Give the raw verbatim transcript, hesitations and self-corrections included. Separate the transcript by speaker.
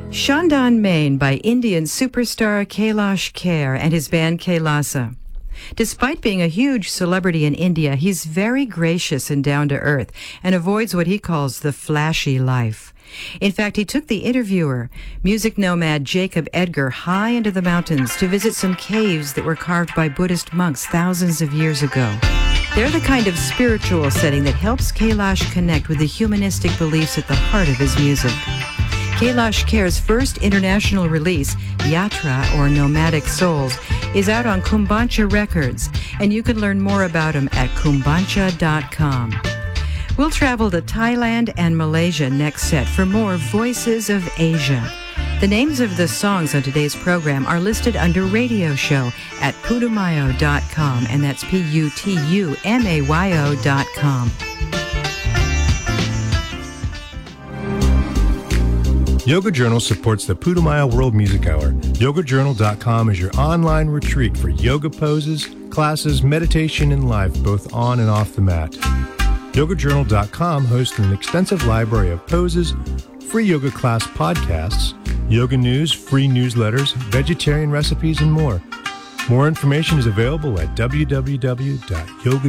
Speaker 1: Shandan Main by Indian superstar Kailash Kher and his band Kailasa. Despite being a huge celebrity in India, he's very gracious and down-to-earth and avoids what he calls the flashy life. In fact, he took the interviewer, music nomad Jacob Edgar, high into the mountains to visit some caves that were carved by Buddhist monks thousands of years ago. They're the kind of spiritual setting that helps Kailash connect with the humanistic beliefs at the heart of his music. Kailash Kher's first international release, Yatra, or Nomadic Souls, is out on Kumbancha Records, and you can learn more about him at kumbancha dot com. We'll travel to Thailand and Malaysia next set for more Voices of Asia. The names of the songs on today's program are listed under Radio Show at putumayo dot com, and that's P U T U M A Y O dot com.
Speaker 2: Yoga Journal supports the Putumayo World Music Hour. yoga journal dot com is your online retreat for yoga poses, classes, meditation, and life, both on and off the mat. yoga journal dot com hosts an extensive library of poses, free yoga class podcasts, yoga news, free newsletters, vegetarian recipes, and more. More information is available at w w w dot yoga